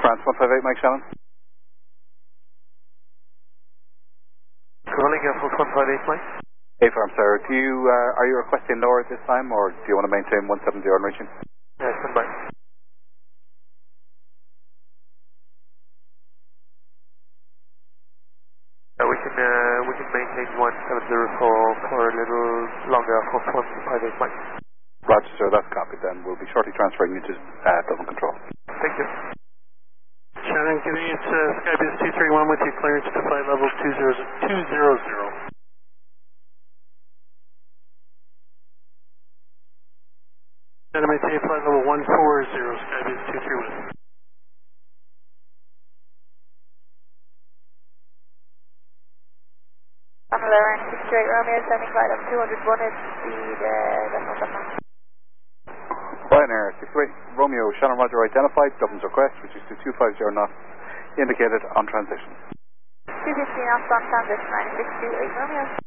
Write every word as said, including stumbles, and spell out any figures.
France one five eight, Mike Shannon. Calling Air Force one five eight, Mike. Hey, farm sir, do you, uh, are you requesting lower at this time, or do you want to maintain one seven zero and reaching? Yeah, stand by. Uh, we can uh, we can maintain one seven zero for for a little longer for one five eight, Mike. Roger, sir, that's copied then. We'll be shortly transferring you to uh, Dublin Control. Thank you. Shannon, give me, it's uh, Skybus two three one with you, clearance to flight level two zero zero. Shannon, maintain flight level one four zero, Skybus two three one. On the lower end, six two eight Romeo, sending flight level two oh one, it's speed, uh, decimal seven. Ryanair six two eight Romeo, Shannon Roger identified, Dublin's request, which is to two five zero knots, indicated on transition. two fifteen knots on transition, nine six two eight Romeo.